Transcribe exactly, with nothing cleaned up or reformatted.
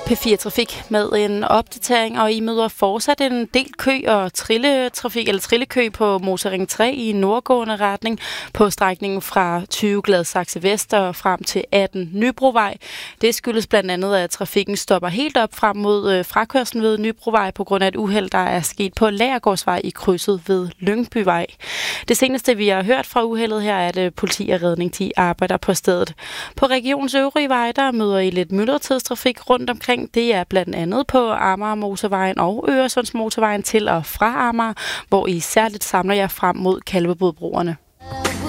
P fire Trafik med en opdatering, og I møder fortsat en del kø og trilletrafik, eller trillekø på Motorring tre i nordgående retning på strækningen fra tyve Gladsaxe Vest og frem til atten Nybrovej. Det skyldes blandt andet, at trafikken stopper helt op frem mod øh, frakørslen ved Nybrovej på grund af et uheld, der er sket på Lagergårdsvej i krydset ved Lyngbyvej. Det seneste, vi har hørt fra uheldet her, er, at politi og redning de arbejder på stedet. På regionens øvrige veje, der møder I lidt myldretidstrafik rundt omkring. Det er blandt andet på Amager Motorvejen og Øresundsmotorvejen til og fra Amager, hvor I særligt samler jer frem mod Kalvebodbroerne.